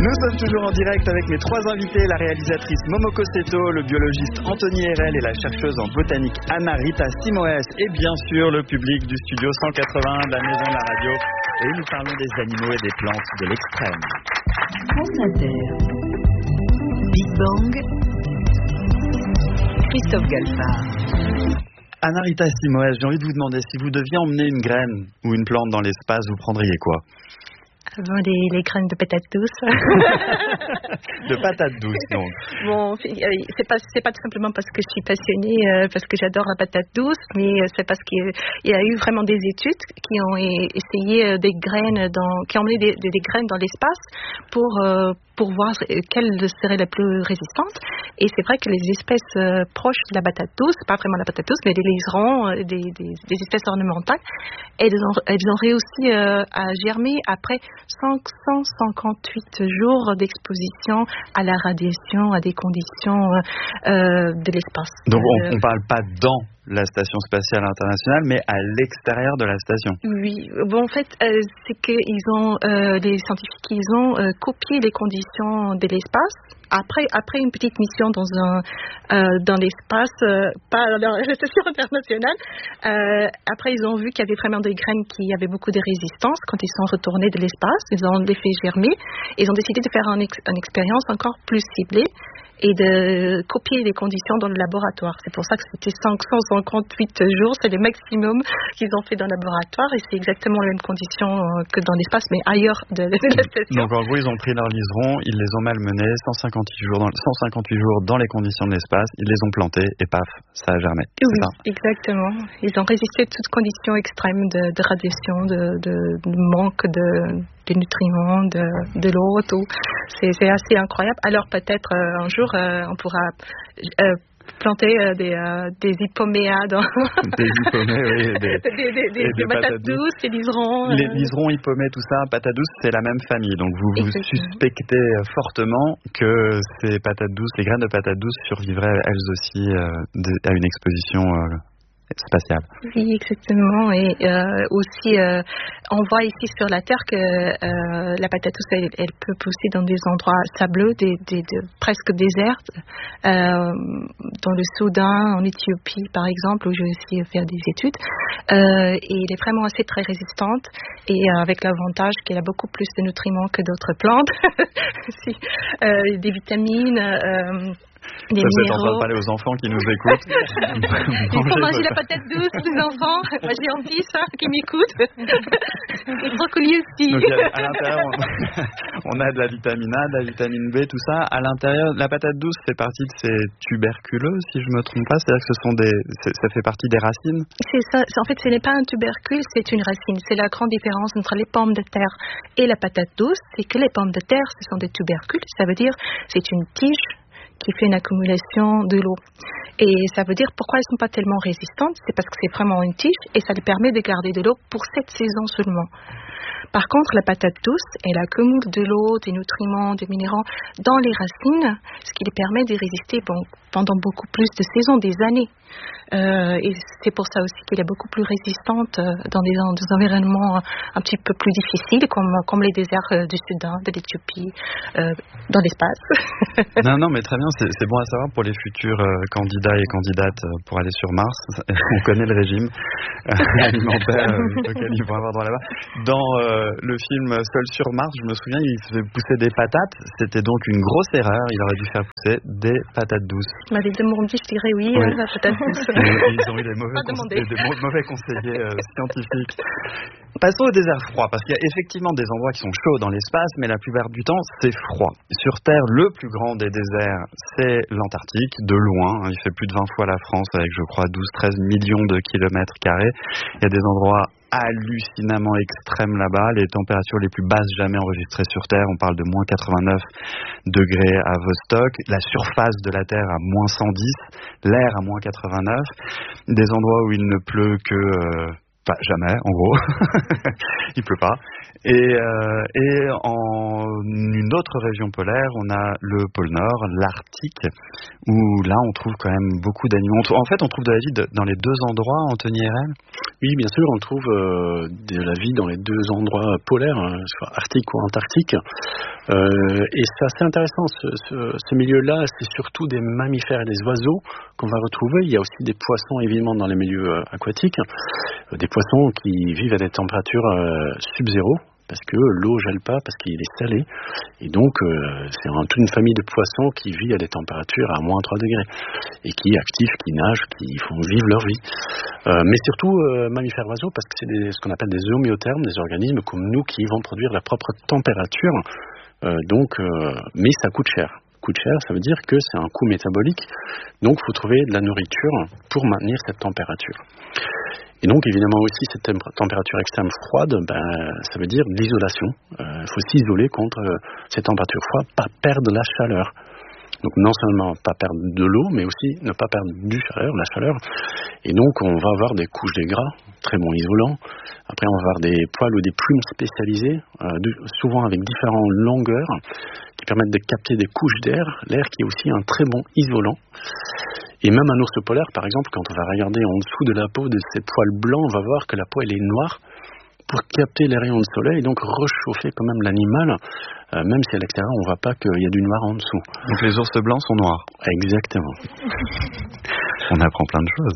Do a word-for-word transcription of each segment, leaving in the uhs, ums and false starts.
Nous sommes toujours en direct avec mes trois invités, la réalisatrice Momoko Seto, le biologiste Anthony Herel et la chercheuse en botanique Anna Rita Simoes et bien sûr le public du studio cent quatre-vingts de la Maison de la Radio. Et nous parlons des animaux et des plantes de l'extrême. France Inter. Big Bang. Christophe Galfard. Anna Rita Simoes, j'ai envie de vous demander, si vous deviez emmener une graine ou une plante dans l'espace, vous prendriez quoi? Avant les, les graines de patates douces. De patates douces, donc. Bon, c'est pas c'est pas tout simplement parce que je suis passionnée, euh, parce que j'adore la patate douce, mais c'est parce qu'il y a eu vraiment des études qui ont essayé des graines dans, qui ont emmené des, des, des graines dans l'espace pour euh, pour voir quelle serait la plus résistante. Et c'est vrai que les espèces euh, proches de la patate douce, pas vraiment la patate douce, mais des liserons, euh, des, des, des espèces ornementales, elles ont, elles ont réussi euh, à germer après cinq cent cinquante-huit jours d'exposition à la radiation, à des conditions euh, de l'espace. Donc euh, on ne parle pas dans la station spatiale internationale, mais à l'extérieur de la station. Oui, bon en fait, euh, c'est que ils ont, euh, les scientifiques, ils ont euh, copié les conditions de l'espace. Après, après une petite mission dans un euh, dans l'espace, euh, pas dans la station internationale. Euh, après, ils ont vu qu'il y avait vraiment des graines qui avaient beaucoup de résistance quand ils sont retournés de l'espace. Ils ont les fait germer. Ils ont décidé de faire un ex- une expérience encore plus ciblée et de copier les conditions dans le laboratoire. C'est pour ça que c'était cinq cent cinquante-huit jours, c'est le maximum qu'ils ont fait dans le laboratoire et c'est exactement les mêmes conditions que dans l'espace, mais ailleurs de, de la station. Donc en gros, ils ont pris leurs liserons, ils les ont malmenés, cent cinquante-huit jours dans, cent cinquante-huit jours dans les conditions de l'espace, ils les ont plantés et paf, ça a germé. Oui, c'est ça? Exactement. Ils ont résisté à toutes conditions extrêmes de, de radiation, de, de, de manque de... de nutriments, de, de l'eau, tout. C'est, c'est assez incroyable. Alors peut-être euh, un jour, euh, on pourra euh, planter euh, des, euh, des hypoméas dans... Des hypomées, oui. Des, des, des, des, des, des patates douces, des liserons. Les euh... liserons, hypomées, tout ça, patates douces, c'est la même famille. Donc vous vous Exactement. suspectez fortement que ces patates douces, les graines de patates douces survivraient elles aussi euh, de, à une exposition... Euh, spatiale. Oui, exactement. Et euh, aussi, euh, on voit ici sur la Terre que euh, la patate douce, elle, elle peut pousser dans des endroits sableux, des, des, de, presque déserts, euh, dans le Soudan, en Éthiopie, par exemple, où j'ai aussi fait des études. Euh, et elle est vraiment assez très résistante et euh, avec l'avantage qu'elle a beaucoup plus de nutriments que d'autres plantes. si, euh, des vitamines. Euh, Des ça, vous êtes en train minéraux. de parler aux enfants qui nous écoutent. Il faut manger la patate douce, les enfants. Moi, j'ai envie, ça, qui m'écoutent. Et brocoli aussi. Donc, à l'intérieur, on, on a de la vitamine A, de la vitamine B, tout ça. À l'intérieur, la patate douce fait partie de ces tuberculeux, si je me trompe pas. C'est-à-dire que ce sont des, ça fait partie des racines. C'est ça. En fait, ce n'est pas un tubercule, c'est une racine. C'est la grande différence entre les pommes de terre et la patate douce. C'est que les pommes de terre, ce sont des tubercules. Ça veut dire, c'est une tige qui fait une accumulation de l'eau. Et ça veut dire pourquoi elles ne sont pas tellement résistantes, c'est parce que c'est vraiment une tige et ça lui permet de garder de l'eau pour cette saison seulement. Par contre, la patate douce, elle accumule de l'eau, des nutriments, des minéraux dans les racines, ce qui lui permet de résister bon, pendant beaucoup plus de saisons, des années. Euh, et c'est pour ça aussi qu'elle est beaucoup plus résistante dans des, dans des environnements un petit peu plus difficiles, comme, comme les déserts du Soudan, de l'Éthiopie, euh, dans l'espace. Non, non, mais très bien, c'est, c'est bon à savoir pour les futurs euh, candidats et candidates pour aller sur Mars. On connaît le régime euh, alimentaire euh, auquel ils vont avoir droit là-bas. Dans euh, le film Seul sur Mars, je me souviens, il se fait pousser des patates. C'était donc une grosse erreur. Il aurait dû faire pousser des patates douces. Mais les deux m'ont dit, je dirais oui, oui. Hein, la patate douce. Et, et ils ont eu des mauvais, conse- des, des mauvais conseillers euh, scientifiques. Passons au désert froid, parce qu'il y a effectivement des endroits qui sont chauds dans l'espace, mais la plupart du temps, c'est froid. Sur Terre, le plus grand des déserts, c'est l'Antarctique, de loin. Il fait plus de vingt fois la France, avec, je crois, douze à treize millions de kilomètres carrés. Il y a des endroits hallucinamment extrêmes là-bas, les températures les plus basses jamais enregistrées sur Terre, on parle de moins quatre-vingt-neuf degrés à Vostok, la surface de la Terre à moins cent dix, l'air à moins quatre-vingt-neuf, des endroits où il ne pleut que... Euh, Enfin, jamais, en gros. Il pleut pas. Et, euh, et en une autre région polaire, on a le pôle Nord, l'Arctique, où là, on trouve quand même beaucoup d'animaux. On trouve, en fait, on trouve de la vie de, dans les deux endroits, Anthony Herel. Oui, bien sûr, on trouve euh, de la vie dans les deux endroits polaires, hein, soit Arctique ou Antarctique. Euh, et c'est assez intéressant, ce, ce, ce milieu-là, c'est surtout des mammifères et des oiseaux qu'on va retrouver. Il y a aussi des poissons, évidemment, dans les milieux euh, aquatiques, euh, des poissons qui vivent à des températures euh, sub-zéro, parce que l'eau gèle pas, parce qu'il est salé. Et donc, euh, c'est un, toute une famille de poissons qui vit à des températures à moins trois degrés, et qui est actif, qui nagent, qui font vivre leur vie. Euh, mais surtout, euh, mammifères oiseaux, parce que c'est des, ce qu'on appelle des homéothermes, des organismes comme nous qui vont produire leur propre température. Euh, donc, euh, mais ça coûte cher. Coûte cher, ça veut dire que c'est un coût métabolique. Donc, il faut trouver de la nourriture pour maintenir cette température. Et donc, évidemment aussi, cette tem- température extrême froide, ben, ça veut dire l'isolation. Il euh, faut s'isoler contre euh, ces températures froides, pas perdre la chaleur. Donc, non seulement pas perdre de l'eau, mais aussi ne pas perdre du chaleur, la chaleur. Et donc, on va avoir des couches de gras, très bons isolants. Après, on va avoir des poils ou des plumes spécialisées, euh, de, souvent avec différentes longueurs, qui permettent de capter des couches d'air. L'air qui est aussi un très bon isolant. Et même un ours polaire, par exemple, quand on va regarder en dessous de la peau de ces poils blancs, on va voir que la peau, elle est noire pour capter les rayons de soleil et donc réchauffer quand même l'animal, euh, même si à l'extérieur, on ne voit pas qu'il y a du noir en dessous. Donc les ours blancs sont noirs. Exactement. On apprend plein de choses.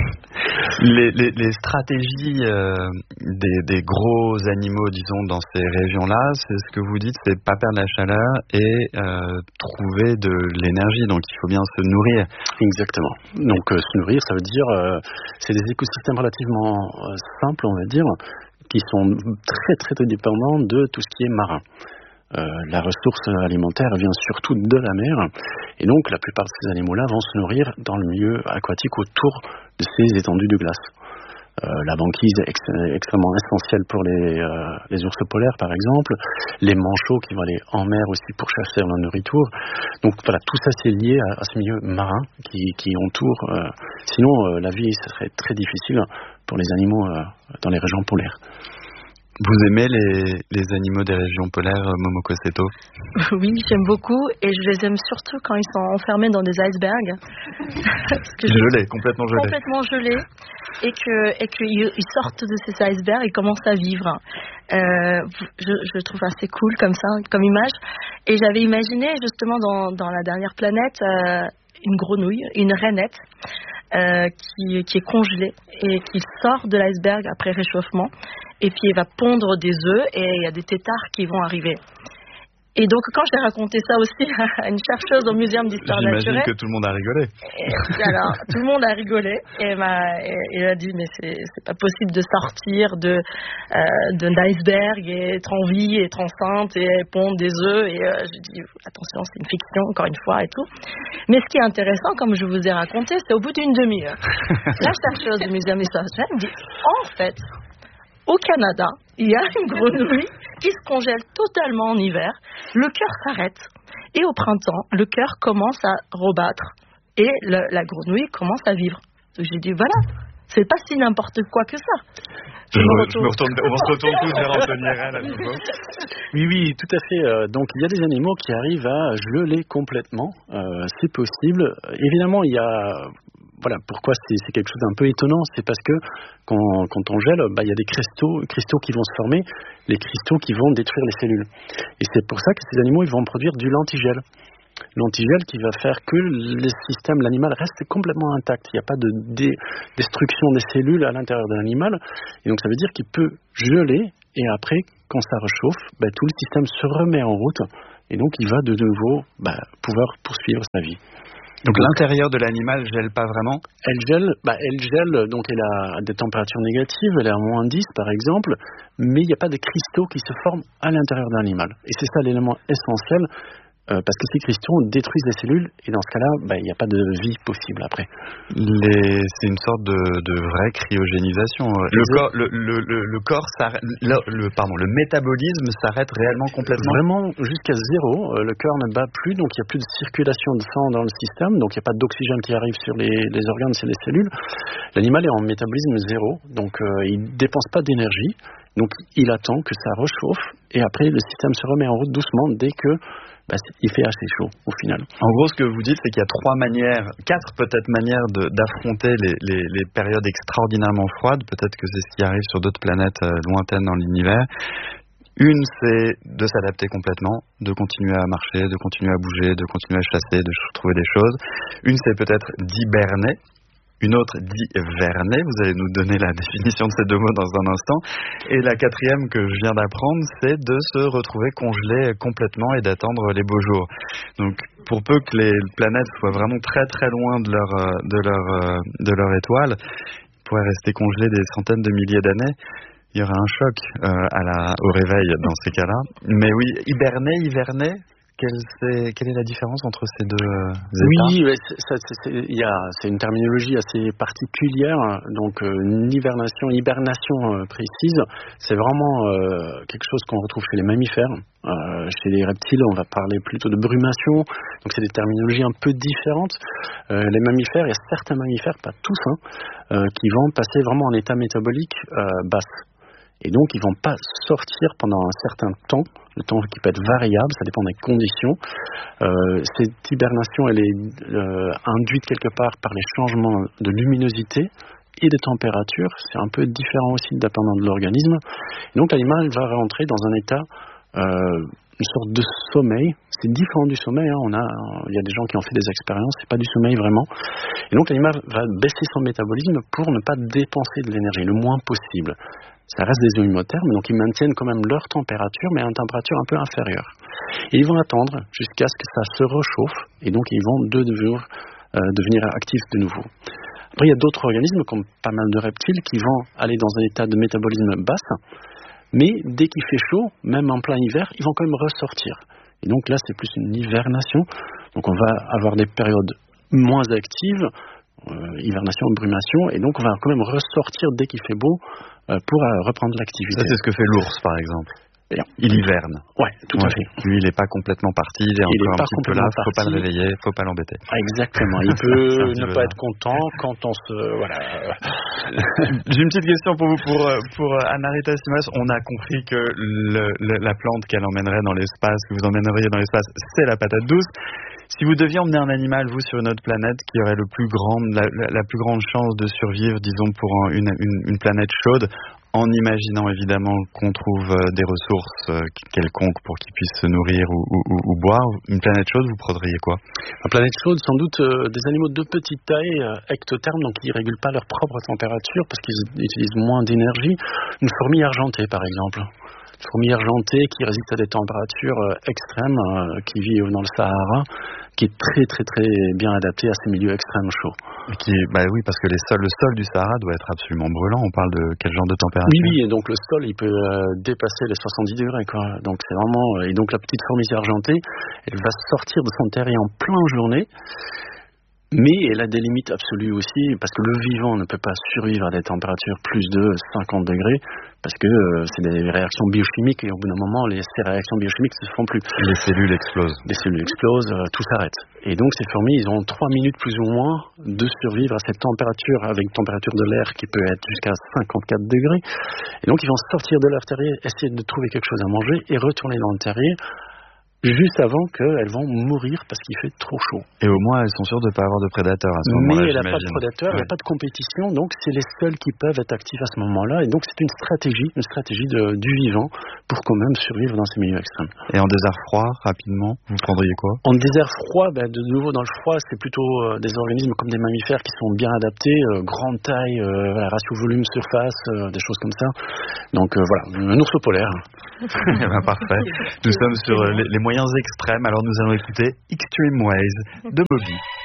les, les, les stratégies euh, des, des gros animaux, disons, dans ces régions-là, c'est ce que vous dites, c'est pas perdre la chaleur et euh, trouver de l'énergie. Donc il faut bien se nourrir. Exactement. Donc euh, se nourrir, ça veut dire, euh, c'est des écosystèmes relativement euh, simples, on va dire, qui sont très très très dépendants de tout ce qui est marin. Euh, la ressource alimentaire vient surtout de la mer, et donc la plupart de ces animaux-là vont se nourrir dans le milieu aquatique autour de ces étendues de glace. Euh, la banquise est ex- extrêmement essentielle pour les, euh, les ours polaires, par exemple, les manchots qui vont aller en mer aussi pour chercher leur nourriture. Donc voilà, tout ça c'est lié à, à ce milieu marin qui, qui entoure. Euh, sinon, euh, la vie serait très difficile pour les animaux euh, dans les régions polaires. Vous aimez les, les animaux des régions polaires, Momoko Seto ? Oui, j'aime beaucoup et je les aime surtout quand ils sont enfermés dans des icebergs. Gelés, complètement gelés. Complètement gelés et que et qu'ils ils sortent de ces icebergs et commencent à vivre. Euh, je, je trouve assez cool comme ça, comme image. Et j'avais imaginé justement dans, dans la dernière planète euh, une grenouille, une rainette. Euh, qui, qui est congelée et qui sort de l'iceberg après réchauffement et puis elle va pondre des œufs et il y a des têtards qui vont arriver. Et donc quand j'ai raconté ça aussi à une chercheuse au Muséum d'histoire naturelle, j'imagine que tout le monde a rigolé. Et, alors tout le monde a rigolé et elle m'a et, et elle a dit mais c'est c'est pas possible de sortir de euh, d'un iceberg et être en vie, être enceinte et pondre des œufs et euh, j'ai dit attention c'est une fiction encore une fois et tout. Mais ce qui est intéressant comme je vous ai raconté c'est au bout d'une demi-heure la chercheuse du Muséum d'histoire naturelle me dit en fait au Canada, il y a une grenouille qui se congèle totalement en hiver, le cœur s'arrête et au printemps, le cœur commence à rebattre et le, la grenouille commence à vivre. Donc j'ai dit voilà, c'est pas si n'importe quoi que ça. Je me, je me retourne, on se retourne tous vers Anthony Herrel à nouveau. Oui, oui, tout à fait. Euh, donc il y a des animaux qui arrivent à geler complètement, euh, c'est possible. Évidemment, il y a... Voilà, pourquoi c'est, c'est quelque chose d'un peu étonnant, c'est parce que quand, quand on gèle, bah, il y a des cristaux, cristaux qui vont se former, les cristaux qui vont détruire les cellules. Et c'est pour ça que ces animaux ils vont produire du lentigel. L'antigel qui va faire que le système, l'animal reste complètement intact. Il n'y a pas de dé, destruction des cellules à l'intérieur de l'animal. Et donc ça veut dire qu'il peut geler et après, quand ça réchauffe, bah, tout le système se remet en route et donc il va de nouveau bah, pouvoir poursuivre sa vie. Donc, donc l'intérieur de l'animal gèle pas vraiment ? Elle gèle, bah, elle gèle, donc elle a des températures négatives, elle est à moins dix par exemple, mais il n'y a pas de cristaux qui se forment à l'intérieur de l'animal. Et c'est ça l'élément essentiel. Euh, parce que ces cristaux détruisent les cellules et dans ce cas-là, bah, il n'y a pas de vie possible après. Les... C'est une sorte de, de vraie cryogénisation. Le corps, le, le, le, le corps s'arrête, le, le, pardon, le métabolisme s'arrête réellement complètement. Vraiment jusqu'à zéro. Euh, le cœur ne bat plus, donc il n'y a plus de circulation de sang dans le système, donc il n'y a pas d'oxygène qui arrive sur les, les organes, sur les cellules. L'animal est en métabolisme zéro, donc euh, il ne dépense pas d'énergie, donc il attend que ça réchauffe et après le système se remet en route doucement dès que bah, il fait assez chaud au final. En gros, ce que vous dites, c'est qu'il y a trois manières, quatre peut-être manières de, d'affronter les, les, les périodes extraordinairement froides. Peut-être que c'est ce qui arrive sur d'autres planètes euh, lointaines dans l'univers. Une, c'est de s'adapter complètement, de continuer à marcher, de continuer à bouger, de continuer à chasser, de trouver des choses. Une, c'est peut-être d'hiberner. Une autre d'hiverner. Vous allez nous donner la définition de ces deux mots dans un instant. Et la quatrième que je viens d'apprendre, c'est de se retrouver congelé complètement et d'attendre les beaux jours. Donc, pour peu que les planètes soient vraiment très très loin de leur, de leur, de leur étoile, ils pourraient rester congelés des centaines de milliers d'années. Il y aura un choc euh, à la, au réveil dans ces cas-là. Mais oui, hiberner, hiverner, quelle, c'est, quelle est la différence entre ces deux euh, états ? Oui, c'est, ça, c'est, c'est, y a, c'est une terminologie assez particulière. Donc, euh, une hibernation, hibernation euh, précise, c'est vraiment euh, quelque chose qu'on retrouve chez les mammifères. Euh, chez les reptiles, on va parler plutôt de brumation. Donc, c'est des terminologies un peu différentes. Euh, les mammifères, il y a certains mammifères, pas tous, hein, euh, qui vont passer vraiment en état métabolique euh, basse. Et donc, ils vont pas sortir pendant un certain temps, le temps qui peut être variable, ça dépend des conditions. Euh, cette hibernation, elle est euh, induite quelque part par les changements de luminosité et de température. C'est un peu différent aussi dépendant de l'organisme. Et donc, l'animal va rentrer dans un état, euh, une sorte de sommeil. C'est différent du sommeil. Hein. On a, il y a des gens qui ont fait des expériences. C'est pas du sommeil vraiment. Et donc, l'animal va baisser son métabolisme pour ne pas dépenser de l'énergie le moins possible. Ça reste des homéothermes, donc ils maintiennent quand même leur température, mais à une température un peu inférieure. Et ils vont attendre jusqu'à ce que ça se réchauffe, et donc ils vont de devenir, euh, devenir actifs de nouveau. Après, il y a d'autres organismes, comme pas mal de reptiles, qui vont aller dans un état de métabolisme basse, mais dès qu'il fait chaud, même en plein hiver, ils vont quand même ressortir. Et donc là, c'est plus une hivernation. Donc on va avoir des périodes moins actives, Euh, hivernation, brumation, et donc on va quand même ressortir dès qu'il fait beau euh, pour euh, reprendre l'activité. Ça, c'est ce que fait l'ours, par exemple. Bien. Il hiverne. Ouais, tout ouais. à fait. Lui, il n'est pas complètement parti, il est il encore est un petit peu là, il ne faut pas le réveiller, il ne faut pas l'embêter. Ah, exactement, il peut ne pas là. être content quand on se... Voilà. J'ai une petite question pour vous, pour, pour Anarita Simas. On a compris que le, le, la plante qu'elle emmènerait dans l'espace, que vous emmèneriez dans l'espace, c'est la patate douce. Si vous deviez emmener un animal, vous, sur une autre planète, qui aurait le plus grand, la, la, la plus grande chance de survivre, disons, pour une, une, une planète chaude, en imaginant évidemment qu'on trouve des ressources euh, quelconques pour qu'ils puissent se nourrir ou, ou, ou, ou boire, une planète chaude, vous prendriez quoi ? Une planète chaude, sans doute euh, des animaux de petite taille, euh, ectothermes, donc qui ne régulent pas leur propre température parce qu'ils utilisent moins d'énergie. Une fourmi argentée, par exemple. Une fourmi argentée qui résiste à des températures euh, extrêmes, euh, qui vit dans le Sahara, qui est très très très bien adaptée à ces milieux extrêmement chauds. Et qui, bah oui, parce que les sols, le sol du Sahara doit être absolument brûlant. On parle de quel genre de température ? Oui, oui, et donc le sol, il peut euh, dépasser les soixante-dix degrés, quoi. Donc c'est vraiment, et donc la petite fourmi argentée, elle va sortir de son terrier en pleine journée. Mais elle a des limites absolues aussi, parce que le vivant ne peut pas survivre à des températures plus de cinquante degrés, parce que euh, c'est des réactions biochimiques, et au bout d'un moment, les, ces réactions biochimiques ne se font plus. Les cellules explosent. Les cellules explosent, euh, tout s'arrête. Et donc ces fourmis, ils ont trois minutes plus ou moins de survivre à cette température, avec une température de l'air qui peut être jusqu'à cinquante-quatre degrés. Et donc ils vont sortir de leur terrier, essayer de trouver quelque chose à manger, et retourner dans le terrier, juste avant qu'elles vont mourir parce qu'il fait trop chaud. Et au moins, elles sont sûres de ne pas avoir de prédateurs à ce moment-là. Mais elle n'a pas de prédateurs, elle n'a pas de compétition, donc c'est les seuls qui peuvent être actifs à ce moment-là. Et donc c'est une stratégie, une stratégie de, du vivant pour quand même survivre dans ces milieux extrêmes. Et en désert froid, rapidement, vous prendriez quoi ? En désert froid, ben, de nouveau dans le froid, c'est plutôt euh, des organismes comme des mammifères qui sont bien adaptés, euh, grande taille, euh, voilà, ratio volume-surface, euh, des choses comme ça. Donc euh, voilà, un ours polaire. Eh ben, parfait. Nous sommes sur les, les moyens extrêmes, alors nous allons écouter Extreme Ways de Bobby.